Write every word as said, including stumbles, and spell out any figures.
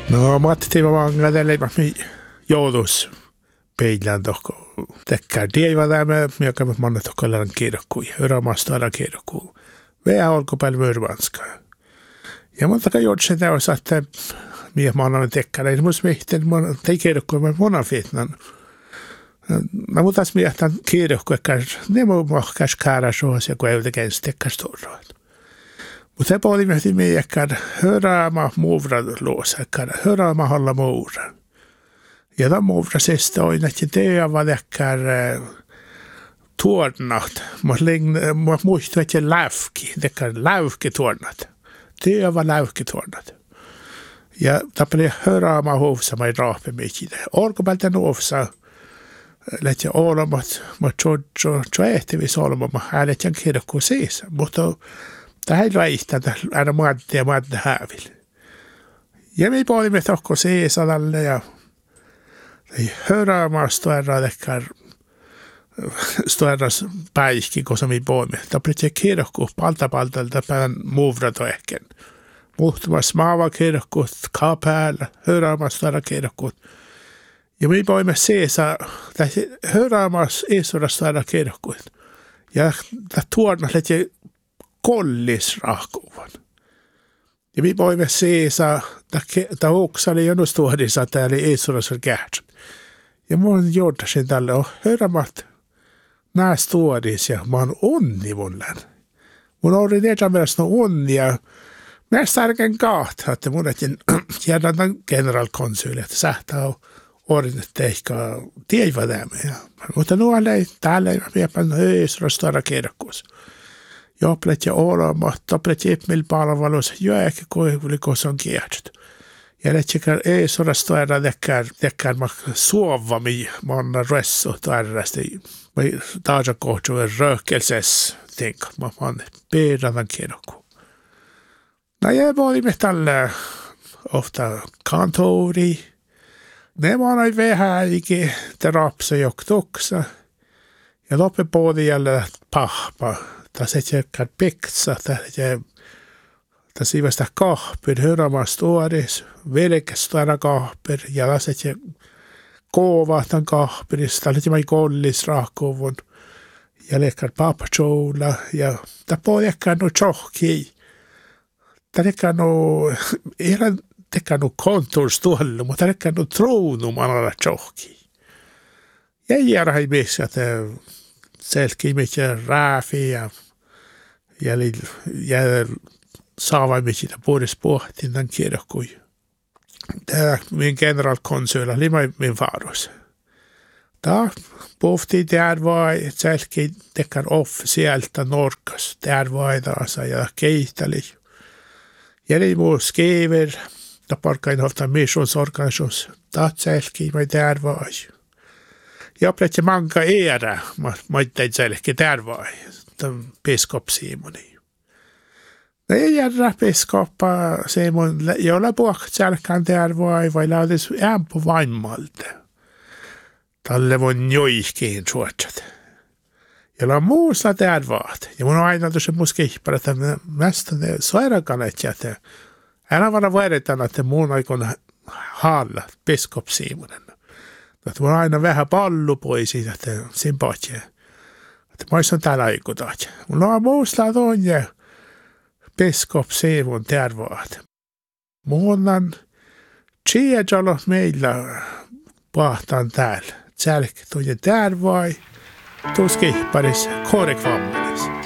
No Matti Vanga tälle mi joudus peilään tohko. Tekkää tievä tämä, mikä me manna tohkollaan kirkkuja. Yrämastailla kirkkuja. Vähän olkopäin myrvanskaa. Ja monta kai joudus sen täysin, että mikä manna tekkää. Ei musta mihten, tei kirkkuja, mä monan fietnan. No mutta tässä mietän kirkkuja, ne muu mahkas kääräsuosia, kun ei ole tekemistä tekkäs turroa. Mutta se puoli mietin miekään höräämä muuvran luosekkaan, höräämä halla muuvran. Ja tämän muuvran sista on, että teeva tekkään tuornat. Mä muistan, että lävki, tekkään lävki tuornat. Teeva lävki tuornat. Ja tappeli höräämä huuvsa, mä ei raapi mitään. Olkopäältä nuovsa, lähtee olemat, mä tjoehtivis olemat, mä ääletään kirkkuun siis. Mutta tämä ei väistä, että aina maantia ja maantia hävillä. Ja me pohdimme tohko seesadalle ja höräämään stoerra tekkään stoerras päihki, koska me pohdimme. Tämä pitää kirkkuun palta-paltalta päivän muuvrat ehkä. Muhtumas maava kirkkuun, kaapäällä, höräämään stoerra kirkkuun. Ja me pohdimme seesa, höräämään eesura stoerra kirkkuun. Ja tämä tuorna lähtee kollisrahkuvan. Ja me voimme seesa, että oksali jonostuhdissa täällä ei suurassa kähtsä. Ja mä oon joudasin tälle, on hörmät näistä tuodissa ja mä oon onni mulle. Mun on niitä myös onnia. Mä tärkeän kahta, että mun etin jäädään tämän generalkonsuuli, että sähtää on ordinut ehkä tievä tämä. Mutta nuolle ei täällä ei miepän höysröstöra kirkkuus. Jag plätja olematta, plätja epmilpalvelus, jääkä koivulikos on kiertty. Ja lätsikään ei suorastaan tekkään, tekkään mä suovami, mä oon ressu tarrasti. Mä taas kohtuun röhkelses, tenka, mä oon peedan kirkku. No ja voimme tällä ofta kantori. Ne on vähän ikin terapsa joktuksa. Ja loppe puoli jälle pahpa. Tässä ei ole peksa, tässä ei ole kahpir, höräämästä tuodis, velkästä aina kahpir, ja tässä ei ole koovahtan kahpirista, tässä ei ole kollisrahkuvun, ja leikkaan papachoula, ja tämä voi ehkä no tjohki. Tämä ehkä no, ei ole no kontorstuollu, mutta tämä ehkä no troonu manalla tjohki. Ja ei jäädä ei missä, että selkeä mitään rääfi ja ja ja saava mitään puhdas pohtin tämän kirkkuun. Tämä min generalkonsul oli min farus. Tämä pohti där var selkeä tekkar officiellt norkas. Där var det ja keitali. Ja niin muu skriver, det parkain hofta missionsorganisation. Det selkeä mig där var. Jag plätje manka era, mä itsein selkeä där var. Tämän biskop Simoni. No ei järjä biskoppa Simon, jolla puhut selkään där vai, vai laudis ämpö vaimmalta. Tälle voin joihkiin suotsat. Jolla muussa där vaat. Ja mun on aina tuossa musta kihpärä, että mästä ne sairaankanet jätä. Älä vara vuodetaan, että mun aikon haalla biskop Simonen. Että mun on aina vähän pallu pois siitä, että sympatia. Että mä olisin täällä aikutat. Mulla on muusta tuonne biskop Simon tervaat. Mulla on tiedällä meillä pahtaan täällä. Tälkä tuonne tervai. Tuossa kihparis korrekvammelis.